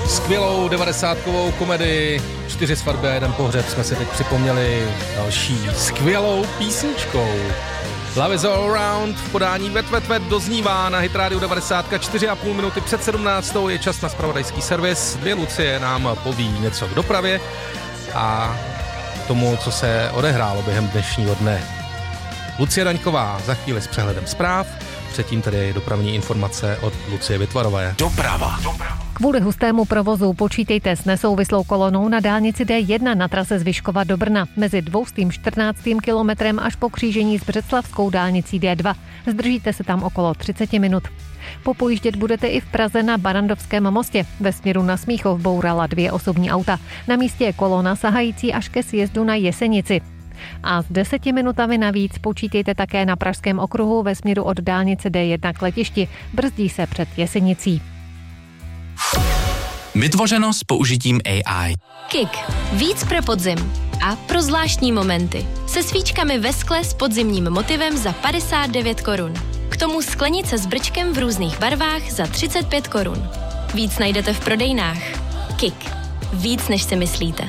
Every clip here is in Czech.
skvělou 90kovou komedii 4 svatby a 1 pohřeb jsme si teď připomněli další skvělou písničkou. Love is all around v podání Vet doznívá na Hit Radio 90, 4,5 minuty před 17. je čas na zpravodajský servis. 2 Lucie nám poví něco k dopravě a tomu, co se odehrálo během dnešního dne. Lucie Daňková za chvíli s přehledem zpráv, předtím tedy dopravní informace od Lucie Vytvarové. Doprava. Kvůli hustému provozu počítejte s nesouvislou kolonou na dálnici D1 na trase z Vyškova do Brna mezi 214. kilometrem až po křížení s břeclavskou dálnicí D2. Zdržíte se tam okolo 30 minut. Popojíždět budete i v Praze na Barandovském mostě. Ve směru na Smíchov bourala 2 osobní auta. Na místě je kolona sahající až ke sjezdu na Jesenici. A s 10 minutami navíc počítejte také na Pražském okruhu ve směru od dálnice D1 k letišti. Brzdí se před Jesenicí. Vytvořeno s použitím AI. KIK. Víc pro podzim. A pro zvláštní momenty. Se svíčkami ve skle s podzimním motivem za 59 korun. K tomu sklenice s brčkem v různých barvách za 35 korun. Víc najdete v prodejnách. KIK. Víc, než si myslíte.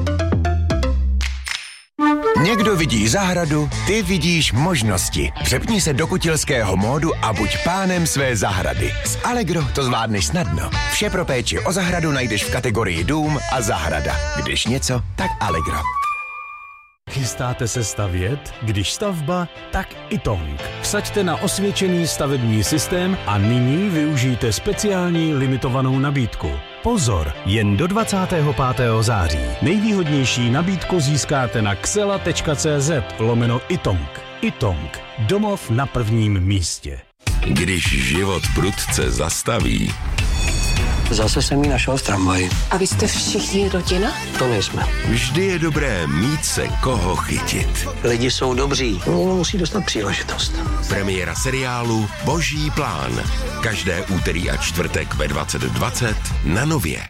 Někdo vidí zahradu, ty vidíš možnosti. Přepni se do kutilského módu a buď pánem své zahrady. S Allegro to zvládneš snadno. Vše pro péči o zahradu najdeš v kategorii dům a zahrada. Když něco, tak Allegro. Chystáte se stavět? Když stavba, tak Itong. Vsaďte na osvědčený stavební systém a nyní využijte speciální limitovanou nabídku. Pozor, jen do 25. září. Nejvýhodnější nabídku získáte na xela.cz/Itong. Itong. Domov na prvním místě. Když život prudce zastaví. Zase jsem jí našel v tramvaji. A vy jste všichni rodina? To nejsme. Vždy je dobré mít se koho chytit. Lidi jsou dobří, někdo musí dostat příležitost. Premiéra seriálu Boží plán. Každé úterý a čtvrtek ve 20:20 na Nově.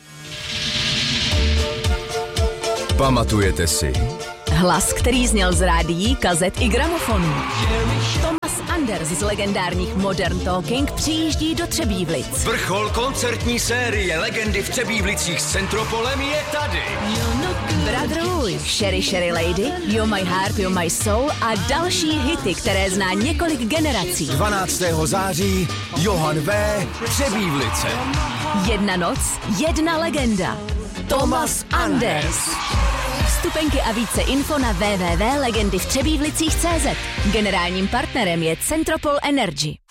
Pamatujete si? Hlas, který zněl z rádií, kazet i gramofonů. Thomas Anders z legendárních Modern Talking přijíždí do Třebívlic. Vrchol koncertní série Legendy v Třebívlicích s Centropolem je tady. Brother Louis, Sherry Sherry Lady, You're My Heart, You're My Soul a další hity, které zná několik generací. 12. září Johan V. Třebívlice. 1 noc, 1 legenda. Thomas Anders. Vstupenky a více info na www.legendyvtřebívlicích.cz. Generálním partnerem je Centropol Energy.